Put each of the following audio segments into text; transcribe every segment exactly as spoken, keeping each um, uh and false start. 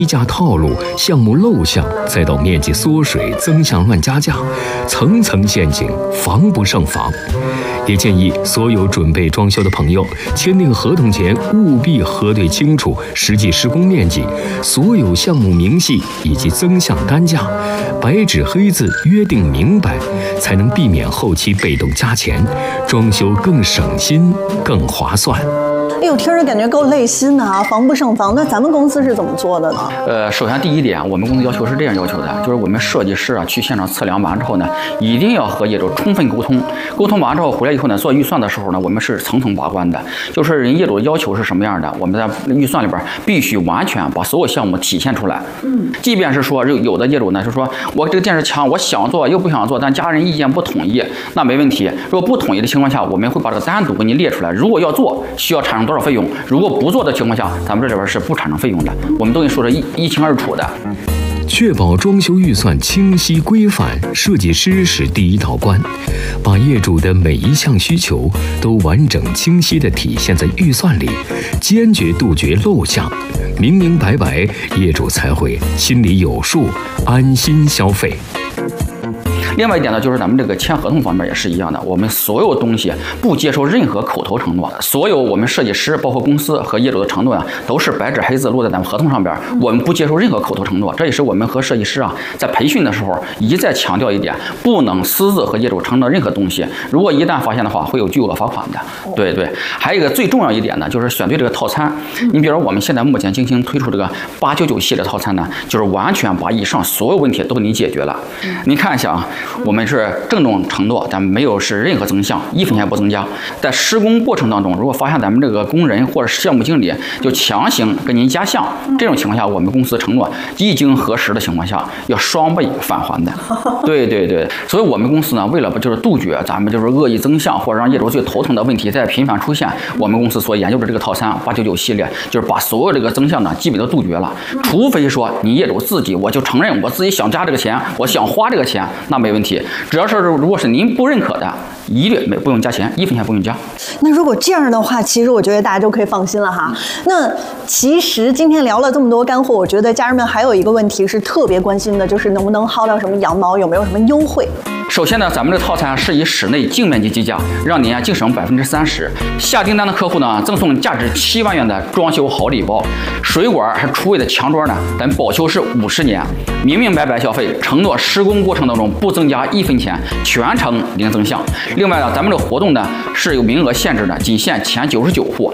低价套路、项目漏项，再到面积缩水、增项乱加价，层层陷阱，防不胜防。也建议所有准备装修的朋友，签订合同前务必核对清楚实际施工面积、所有项目明细以及增项单价，白纸黑字约定明白，才能避免后期被动加钱，装修更省心、更划算。 哎呦，听着感觉够累心的啊，防不胜防。那咱们公司是怎么做的呢？ 呃，首先第一点，我们公司要求是这样要求的，就是我们设计师啊去现场测量完之后呢，一定要和业主充分沟通。沟通完之后回来以后呢，做预算的时候呢，我们是层层把关的，就是人业主的要求是什么样的，我们在预算里边必须完全把所有项目体现出来。嗯，即便是说有的业主呢，就说我这个电视墙我想做又不想做，但家人意见不统一，那没问题。如果不统一的情况下，我们会把这个单独给你列出来。如果要做，需要产生多少费用？如果不做的情况下，咱们这里边是不产生费用的。我们都给你说的一一清二楚的。 确保装修预算清晰规范，设计师是第一道关，把业主的每一项需求都完整清晰地体现在预算里，坚决杜绝漏项，明明白白，业主才会心里有数，安心消费。 另外一点呢，就是咱们这个签合同方面也是一样的，我们所有东西不接受任何口头承诺，所有我们设计师包括公司和业主的承诺啊，都是白纸黑字落在咱们合同上边，我们不接受任何口头承诺。这也是我们和设计师啊在培训的时候一再强调一点，不能私自和业主承诺任何东西，如果一旦发现的话，会有巨额罚款的。对对，还有一个最重要一点呢，就是选对这个套餐。你比如我们现在目前精心推出这个八九九系列套餐呢，就是完全把以上所有问题都给你解决了。你看一下啊。我们是郑重承诺，咱们没有是任何增项，一分钱不增加。在施工过程当中，如果发现咱们这个工人或者项目经理就强行跟您加项，这种情况下，我们公司承诺一经核实的情况下，要双倍返还的。对对对，所以我们公司呢，为了就是杜绝咱们就是恶意增项或者让业主最头疼的问题再频繁出现，我们公司所研究的这个套餐八九九系列，就是把所有这个增项呢基本都杜绝了。除非说你业主自己，我就承认我自己想加这个钱，我想花这个钱，那没问题。只要是如果是您不认可的，一律没不用加钱，一分钱不用加。 那如果这样的话，其实我觉得大家就可以放心了哈。那其实今天聊了这么多干货，我觉得家人们还有一个问题是特别关心的，就是能不能薅到什么羊毛，有没有什么优惠？ 首先呢，咱们这个套餐是以室内净面积计价，让您啊净省百分之三十。下订单的客户呢，赠送价值七万元的装修好礼包，水管还厨卫的墙桌呢，咱保修是五十年，明明白白消费，承诺施工过程当中不增加一分钱，全程零增项。另外呢，咱们这个活动呢是有名额限制的，仅限前九十九户。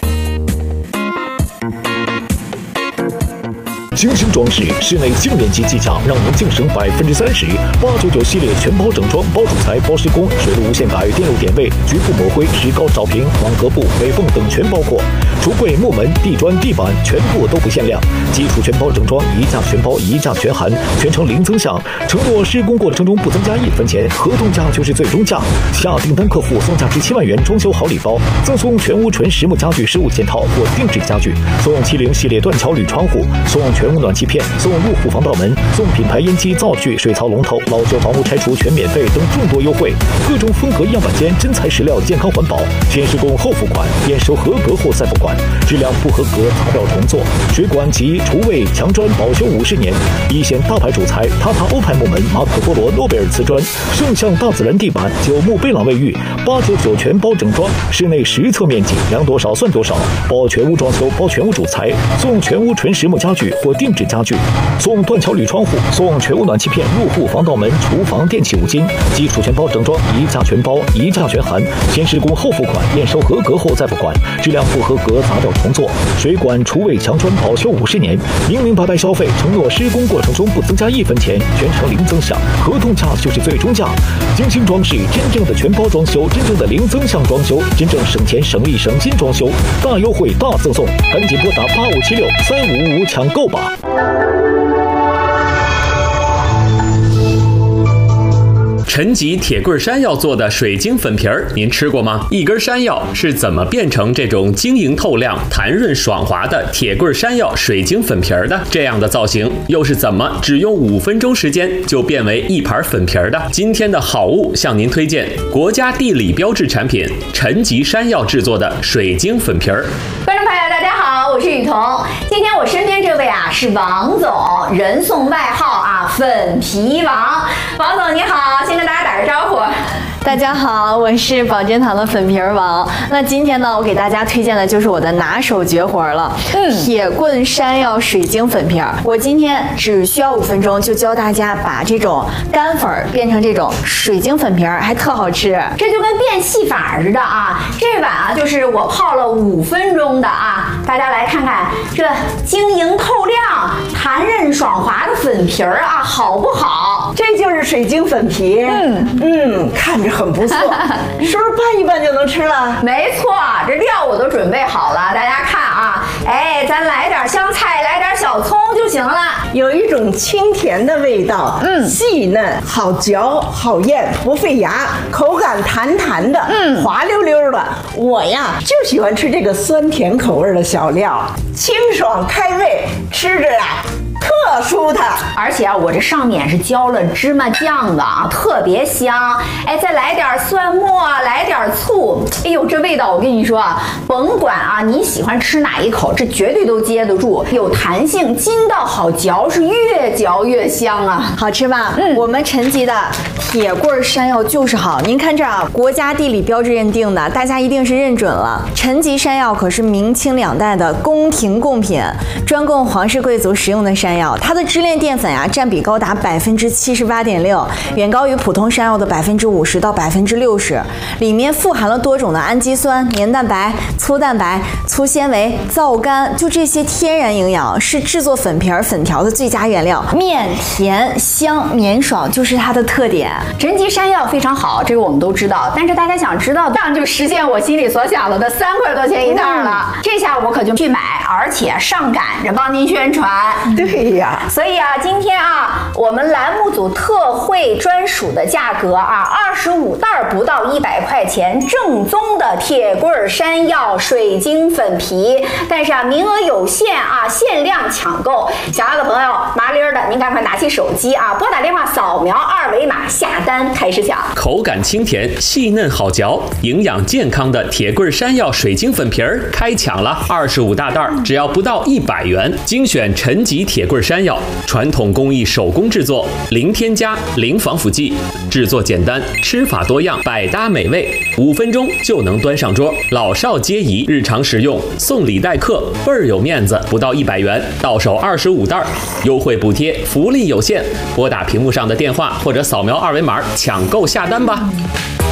精心装饰，室内净面积计价，让您净省百分之三十。八九九系列全包整装，包主材、包施工，水路无限改，电路点位，局部抹灰，石膏照平，网格布、北缝等全包括。橱柜、木门、地砖、地板全部都不限量。基础全包整装，一价全包，一价全含，全程零增项。承诺施工过程中不增加一分钱，合同价就是最终价。下订单客户送价值七万元装修好礼包，赠送全屋纯实木家具十五件套或定制家具，送七零系列断桥铝窗户，送全屋暖气片，送入户防盗门，送品牌烟机、灶具、水槽龙头，老旧房屋拆除全免费等众多优惠。各种风格样板间，真材实料，健康环保。先施工后付款，验收合格后再付款，质量不合格砸掉重做。水管及厨卫、墙砖保修五十年。一线大牌主材，塔塔欧派木门、马可波罗诺贝尔瓷砖，圣象大自然地板，九牧贝朗卫浴，八九九全包整装，室内实测面积量多少算多少，包全屋装修，包全屋主材，送全屋纯实木家具或定制家具，送断桥铝窗户，送全屋暖气片、入户防盗门、厨房电器五金，基础全包整装，一价全包，一价全含，先施工后付款，验收合格后再付款，质量不合格砸掉重做。水管、厨卫、墙砖保修五十年，明明白白消费，承诺施工过程中不增加一分钱，全程零增项，合同价就是最终价。精心装饰，真正的全包装修，真正的零增项装修，真正省钱省力省心装修，大优惠大赠送，赶紧拨打八五七六三五五五抢购吧。 陈吉铁棍山药做的水晶粉皮儿，您吃过吗？一根山药是怎么变成这种晶莹透亮、弹润爽滑的铁棍山药水晶粉皮儿的？这样的造型又是怎么只用五分钟时间就变为一盘粉皮儿的？今天的好物向您推荐国家地理标志产品陈吉山药制作的水晶粉皮儿。 观众朋友，大家好，我是雨彤。今天我身边这位啊是王总，人送外号啊粉皮王。王总你好，先跟大家打个招呼。 大家好，我是保健堂的粉皮王。那今天呢，我给大家推荐的就是我的拿手绝活了，嗯，铁棍山药水晶粉皮儿。我今天只需要五分钟，就教大家把这种干粉变成这种水晶粉皮儿，还特好吃。 这就跟变戏法似的啊！这碗啊，就是我泡了五分钟的啊，大家来看看这晶莹透亮、弹韧爽滑的粉皮儿啊，好不好？ 这就是水晶粉皮，嗯嗯，看着很不错，是不是拌一拌就能吃了？ 没错，这料我都准备好了，大家看啊，哎，咱来点香菜，来点小葱就行了。 有一种清甜的味道，嗯，细嫩，好嚼，好咽，不费牙，口感弹弹的，嗯，滑溜溜的。我呀就喜欢吃这个酸甜口味的小料，清爽开胃，吃着呀特舒坦。 而且啊，我这上面是浇了芝麻酱的啊，特别香。哎，再来点蒜末，来点醋，哎呦，这味道我跟你说啊，甭管啊你喜欢吃哪一口，这绝对都接得住，有弹性，筋道好嚼，是越嚼越香啊。 好吃吧？嗯，我们陈吉的铁棍山药就是好。您看这儿啊，国家地理标志认定的，大家一定是认准了。陈吉山药可是明清两代的宫廷贡品，专供皇室贵族食用的山药，它的支链淀粉啊占比高达百分之七十八点六，远高于普通山药的百分之五十到百分之六十。里面富含了多种的氨基酸、黏蛋白、粗蛋白、粗纤维、皂苷，就这些天然营养是制作粉皮儿、粉条的最佳原料。面甜香绵爽就是它的特点。 陈吉山药非常好，这个我们都知道，但是大家想知道，这样就实现我心里所想了的三块多钱一袋了。嗯、这下我可就去买，而且上赶着帮您宣传。 对呀， 所以啊，今天啊，我们栏目组特惠专属的价格啊，二十五袋不到一百块钱，正宗的铁棍山药水晶粉皮。但是啊，名额有限啊，限量抢购。想要的朋友，麻利儿的，您赶快拿起手机啊，拨打电话扫描二维码下单开始抢。 口感清甜，细嫩好嚼，营养健康的铁棍山药水晶粉皮儿开抢了，二十五大袋，只要不到一百元，精选陈吉铁棍山药，传统工艺手工制作，零添加，零防腐剂，制作简单，吃法多样，百搭美味，五分钟就能端上桌，老少皆宜，日常食用，送礼待客，倍儿有面子，不到一百元，到手二十五袋，优惠补贴，福利有限，拨打屏幕上的电话或者扫描二维码抢购下单吧。